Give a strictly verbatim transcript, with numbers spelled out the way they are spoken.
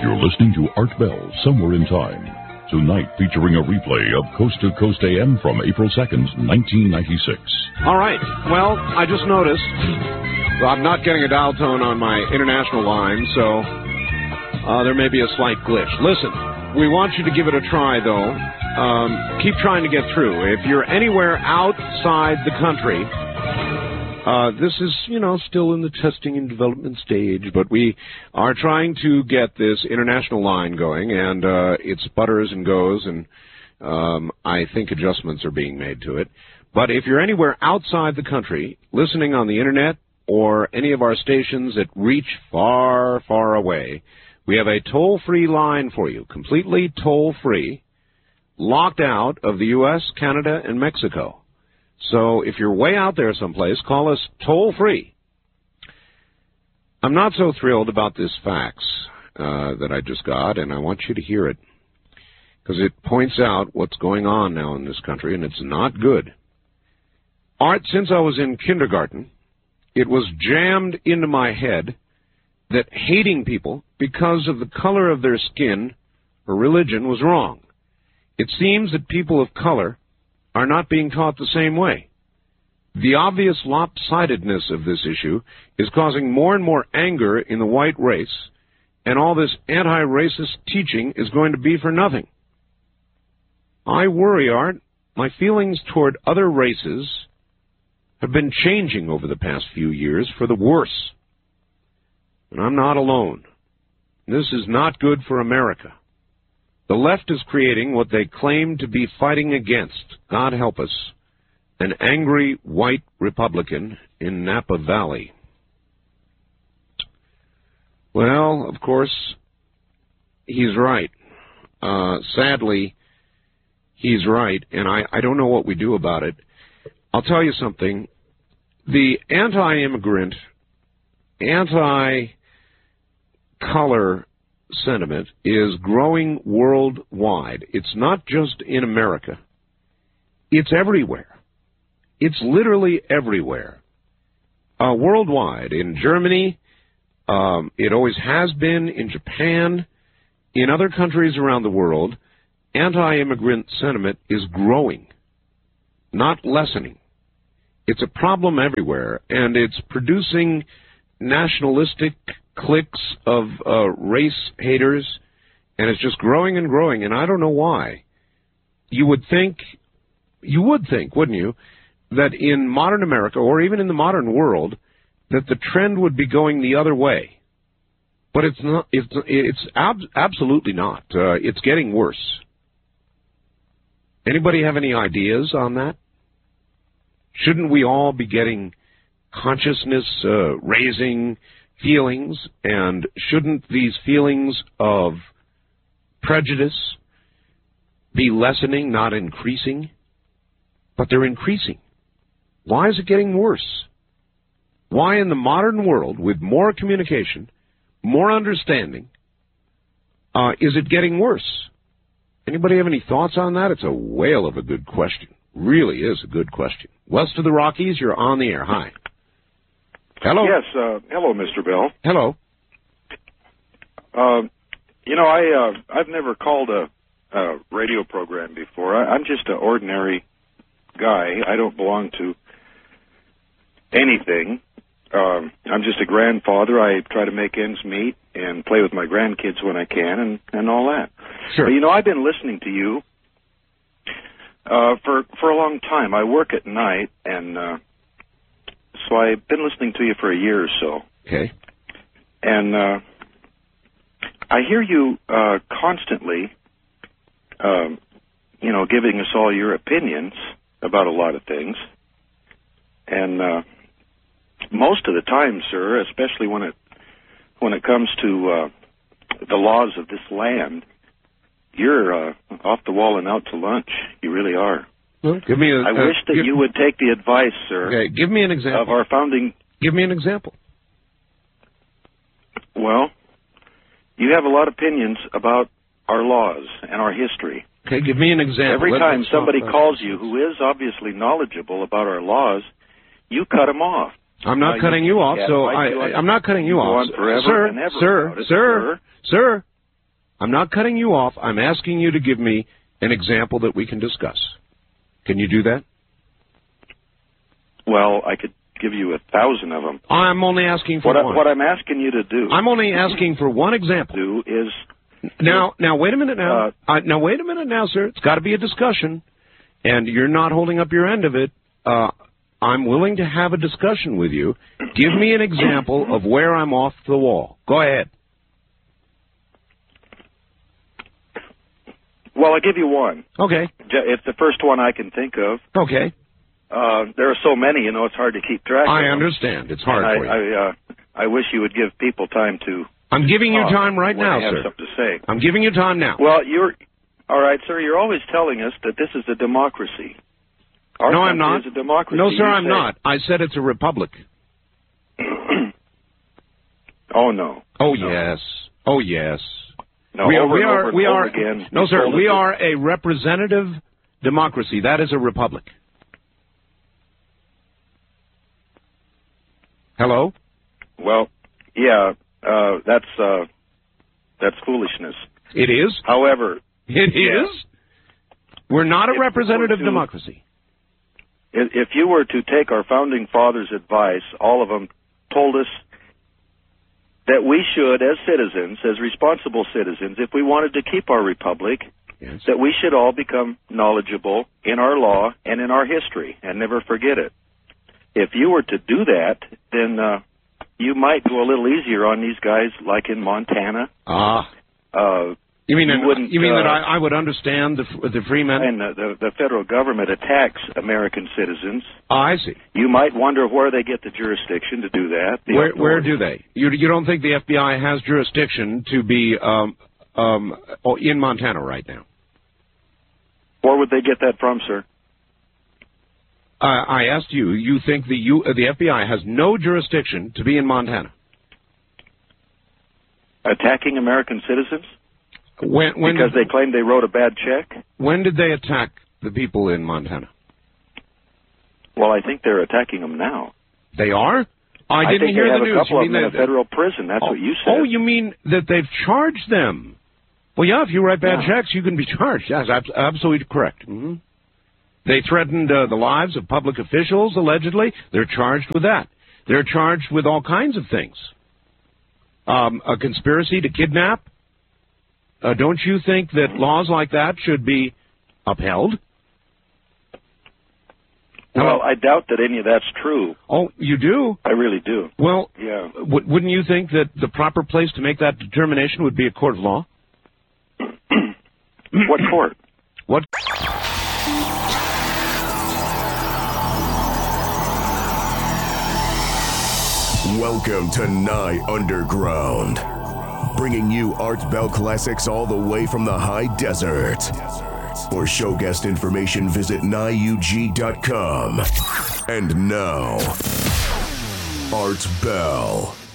You're listening to Art Bell, Somewhere in Time. Tonight featuring a replay of Coast to Coast A M from April second, nineteen ninety-six. All right. Well, I just noticed I'm not getting a dial tone on my international line, so uh, there may be a slight glitch. Listen, we want you to give it a try, though. Um, keep trying to get through. If you're anywhere outside the country, uh, this is, you know, still in the testing and development stage, but we are trying to get this international line going, and uh, it sputters and goes, and um, I think adjustments are being made to it. But if you're anywhere outside the country, listening on the Internet or any of our stations that reach far, far away, we have a toll-free line for you, completely toll-free, locked out of the U S, Canada, and Mexico. So if you're way out there someplace, call us toll-free. I'm not so thrilled about this fax uh, that I just got, and I want you to hear it, because it points out what's going on now in this country, and it's not good. Art, since I was in kindergarten, it was jammed into my head that hating people because of the color of their skin or religion was wrong. It seems that people of color are not being taught the same way. The obvious lopsidedness of this issue is causing more and more anger in the white race, and all this anti-racist teaching is going to be for nothing. I worry, Art. My feelings toward other races have been changing over the past few years for the worse. And I'm not alone. This is not good for America. The left is creating what they claim to be fighting against, God help us, an angry white Republican in Napa Valley. Well, of course, he's right. Uh, sadly, he's right, and I, I don't know what we do about it. I'll tell you something. The anti-immigrant, anti-color sentiment is growing worldwide. It's not just in America. It's everywhere. It's literally everywhere. Uh, worldwide. In Germany, um, it always has been. In Japan, in other countries around the world, anti-immigrant sentiment is growing, not lessening. It's a problem everywhere, and it's producing nationalistic cliques of uh, race haters, and it's just growing and growing, and I don't know why. You would think, you would think, wouldn't you, that in modern America, or even in the modern world, that the trend would be going the other way. But it's not. It's, it's ab- absolutely not. Uh, it's getting worse. Anybody have any ideas on that? Shouldn't we all be getting consciousness-raising uh, feelings, and shouldn't these feelings of prejudice be lessening, not increasing? But they're increasing. Why is it getting worse? Why in the modern world, with more communication, more understanding, uh, is it getting worse? Anybody have any thoughts on that? It's a whale of a good question. Really is a good question. West of the Rockies, you're on the air. Hi. Hello. Yes. Uh, hello, Mister Bell. Hello. Uh, you know, I uh, I've never called a, a radio program before. I, I'm just an ordinary guy. I don't belong to anything. Um, I'm just a grandfather. I try to make ends meet and play with my grandkids when I can, and, and all that. Sure. But, you know, I've been listening to you uh, for for a long time. I work at night, and uh, so I've been listening to you for a year or so. Okay. And uh, I hear you uh, constantly, um, you know, giving us all your opinions about a lot of things. And uh, most of the time, sir, especially when it when it comes to uh, the laws of this land, you're uh, off the wall and out to lunch. You really are. Well, give me a, I uh, wish that give, you would take the advice, sir. Okay, give me an example of our founding. Give me an example. Well, you have a lot of opinions about our laws and our history. Okay, give me an example. Every Let, time somebody calls you who is obviously knowledgeable about our laws, you cut them off. I'm not uh, cutting you, you off, so I, I, I'm not cutting you off. Forever sir, and ever sir, it, sir, sir, sir, I'm not cutting you off. I'm asking you to give me an example that we can discuss. Can you do that? Well, I could give you a thousand of them. I'm only asking for what one. I, what I'm asking you to do. I'm only asking for one example. Do is now. Now wait a minute. Now. Uh, uh, now wait a minute. Now, sir. It's got to be a discussion, and you're not holding up your end of it. Uh, I'm willing to have a discussion with you. Give me an example of where I'm off the wall. Go ahead. Well, I'll give you one. Okay. It's the first one I can think of. Okay. Uh, there are so many, you know, it's hard to keep track I of them. understand. It's hard and for I, you. I, uh, I wish you would give people time to... I'm giving you uh, time right now, I have sir. something to say. I'm giving you time now. Well, you're... All right, sir, you're always telling us that this is a democracy. Our no, I'm not. Is a democracy. No, sir, you I'm say. not. I said it's a republic. Oh, no. Oh, no. yes. Oh, yes. No, we are, over we and are, over and we over are, again. no, you sir, told us we that- are a representative democracy. That is a republic. Hello? Well, yeah, uh, that's, uh, that's foolishness. It is? However... It yeah. is? We're not a If representative we were to- democracy. If if you were to take our founding fathers' advice, all of them told us that we should, as citizens, as responsible citizens, if we wanted to keep our republic, Yes. that we should all become knowledgeable in our law and in our history and never forget it. If you were to do that, then uh, you might go a little easier on these guys like in Montana. Ah. Uh, You mean, you that, wouldn't, you mean uh, that I, I would understand the, the free men? and the, the, the federal government attacks American citizens. Oh, I see. You might wonder where they get the jurisdiction to do that. The Where, where authority. do they? You, you don't think the F B I has jurisdiction to be um, um, in Montana right now? Where would they get that from, sir? Uh, I asked you. You think the U, uh, the F B I has no jurisdiction to be in Montana? Attacking American citizens? When, when Because did, they claim they wrote a bad check? when did they attack the people in Montana? Well, I think they're attacking them now. They are? I didn't think hear they have the a news. couple You of mean them in a that- federal prison. That's oh, what you said. Oh, you mean that they've charged them? Well, yeah, if you write bad Yeah. checks, you can be charged. Yes, ab- absolutely correct. Mm-hmm. They threatened uh, the lives of public officials, allegedly. They're charged with that. They're charged with all kinds of things. Um, a conspiracy to kidnap. Uh, don't you think that laws like that should be upheld? Well, I doubt that any of that's true. Oh, you do? I really do. Well, Yeah. w- wouldn't you think that the proper place to make that determination would be a court of law? What court? What? Welcome to Nye Underground, bringing you Art Bell classics all the way from the high desert. For show guest information, visit nye u g dot com. And now, Art Bell.